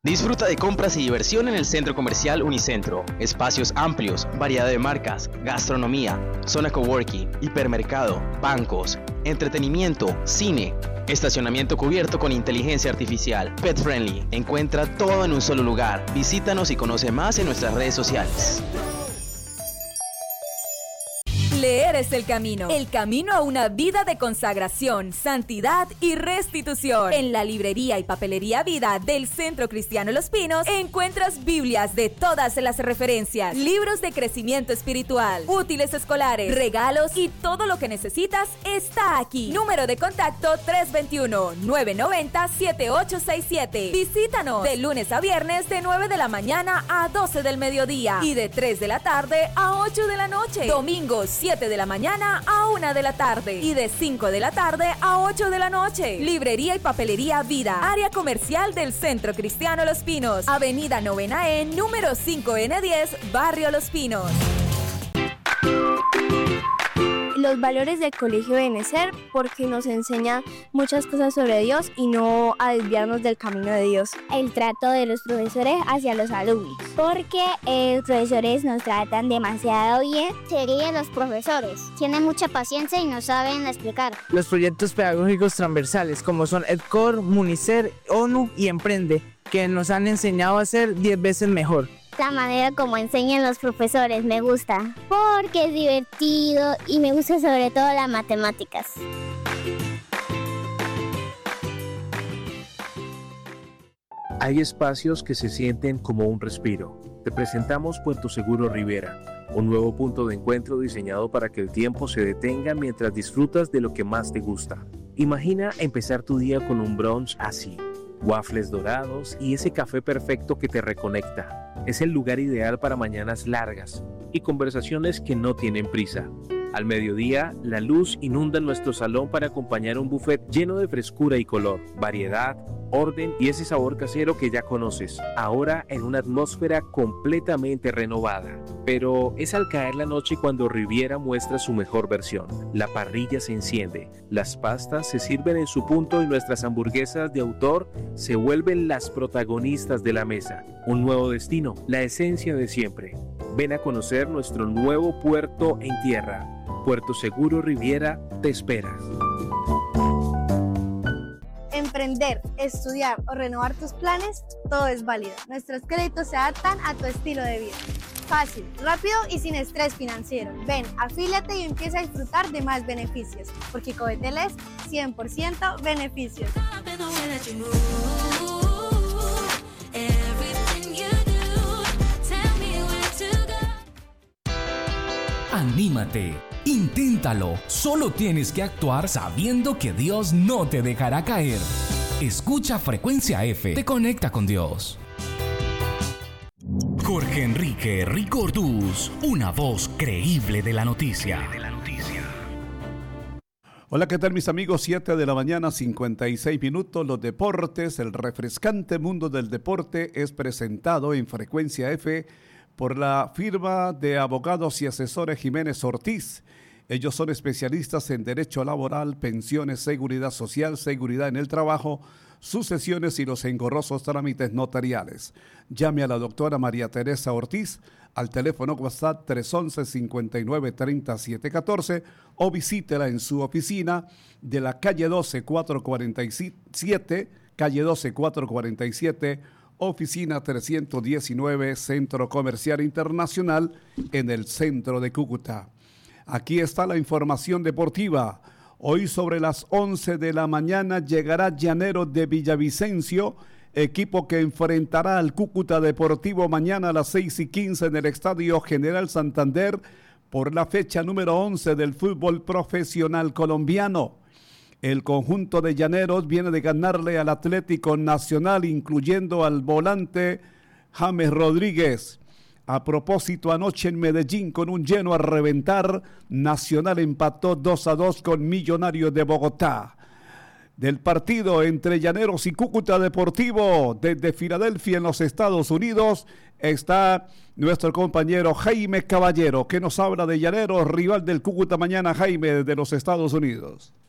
Disfruta de compras y diversión en el Centro Comercial Unicentro. Espacios amplios, variedad de marcas, gastronomía, zona coworking, hipermercado, bancos, entretenimiento, cine, estacionamiento cubierto con inteligencia artificial, pet friendly. Encuentra todo en un solo lugar. Visítanos y conoce más en nuestras redes sociales. Leer es el camino a una vida de consagración, santidad y restitución. En la librería y papelería Vida del Centro Cristiano Los Pinos encuentras Biblias de todas las referencias, libros de crecimiento espiritual, útiles escolares, regalos y todo lo que necesitas está aquí. Número de contacto 321-990-7867. Visítanos de lunes a viernes de 9 de la mañana a 12 del mediodía y de 3 de la tarde a 8 de la noche. Domingos 7 de la mañana a 1 de la tarde y de 5 de la tarde a 8 de la noche. Librería y papelería Vida, área comercial del Centro Cristiano Los Pinos, Avenida 9E, número 5N10, Barrio Los Pinos. Los valores del Colegio Benecer, porque nos enseña muchas cosas sobre Dios y no a desviarnos del camino de Dios. El trato de los profesores hacia los alumnos, porque los profesores nos tratan demasiado bien. Serían los profesores, tienen mucha paciencia y nos saben explicar. Los proyectos pedagógicos transversales, como son EdCor, Municer, ONU y Emprende, que nos han enseñado a ser 10 veces mejor. La manera como enseñan los profesores me gusta, porque es divertido y me gusta sobre todo las matemáticas. Hay espacios que se sienten como un respiro. Te presentamos Puerto Seguro Rivera, un nuevo punto de encuentro diseñado para que el tiempo se detenga mientras disfrutas de lo que más te gusta. Imagina empezar tu día con un brunch así. Waffles dorados y ese café perfecto que te reconecta. Es el lugar ideal para mañanas largas y conversaciones que no tienen prisa. Al mediodía, la luz inunda nuestro salón para acompañar un buffet lleno de frescura y color, variedad, orden y ese sabor casero que ya conoces, ahora en una atmósfera completamente renovada. Pero es al caer la noche cuando Riviera muestra su mejor versión. La parrilla se enciende, las pastas se sirven en su punto y nuestras hamburguesas de autor se vuelven las protagonistas de la mesa. Un nuevo destino, la esencia de siempre. Ven a conocer nuestro nuevo puerto en tierra. Puerto Seguro Riviera te espera. Emprender, estudiar o renovar tus planes, todo es válido. Nuestros créditos se adaptan a tu estilo de vida. Fácil, rápido y sin estrés financiero. Ven, afíliate y empieza a disfrutar de más beneficios, porque Covetel es 100% beneficios. Anímate, inténtalo. Solo tienes que actuar sabiendo que Dios no te dejará caer. Escucha Frecuencia F, te conecta con Dios. Jorge Enrique Ricordús, una voz creíble de la noticia. Hola, ¿qué tal mis amigos? 7 de la mañana, 56 minutos. Los deportes, el refrescante mundo del deporte es presentado en Frecuencia F por la firma de abogados y asesores Jiménez Ortiz. Ellos son especialistas en derecho laboral, pensiones, seguridad social, seguridad en el trabajo, sucesiones y los engorrosos trámites notariales. Llame a la doctora María Teresa Ortiz al teléfono WhatsApp 311-59-3714 o visítela en su oficina de la calle 12-447, oficina 319, Centro Comercial Internacional, en el centro de Cúcuta. Aquí está la información deportiva. Hoy sobre las 11 de la mañana llegará Llaneros de Villavicencio, equipo que enfrentará al Cúcuta Deportivo mañana a las 6:15 en el Estadio General Santander por la fecha número 11 del fútbol profesional colombiano. El conjunto de Llaneros viene de ganarle al Atlético Nacional, incluyendo al volante James Rodríguez. A propósito, anoche en Medellín, con un lleno a reventar, Nacional empató 2-2 con Millonarios de Bogotá. Del partido entre Llaneros y Cúcuta Deportivo, desde Filadelfia en los Estados Unidos, está nuestro compañero Jaime Caballero, que nos habla de Llaneros, rival del Cúcuta mañana. Jaime, desde los Estados Unidos.